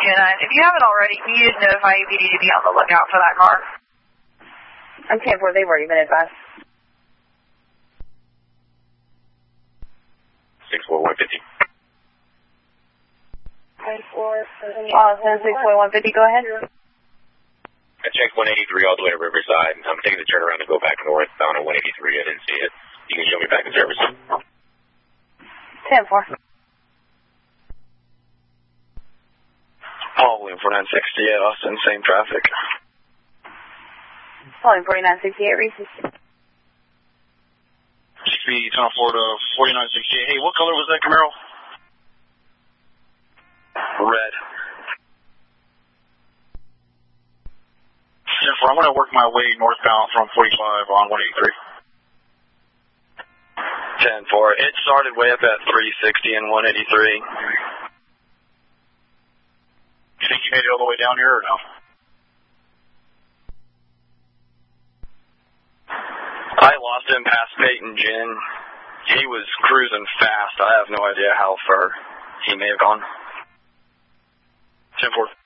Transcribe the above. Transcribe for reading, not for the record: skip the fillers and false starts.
10-9. If you haven't already, can you just notify EPD to be on the lookout for that car? I'm 10-4, they've already been advised. 64150. 64150, go ahead. I checked 183 all the way to Riverside. I'm taking the turnaround to go back northbound on 183. I didn't see it. You can show me back in service. 10-4. Paul, William 4968, Austin, same traffic. Pauline 4968, Reese's. GP, Tunnel 4 to 4968. Hey, what color was that Camaro? Red. 10-4, I'm going to work my way northbound from 45 on 183. 10-4, it started way up at 360 and 183. You think you made it all the way down here or no? I lost him past Peyton Gin. He was cruising fast. I have no idea how far he may have gone. 10-4.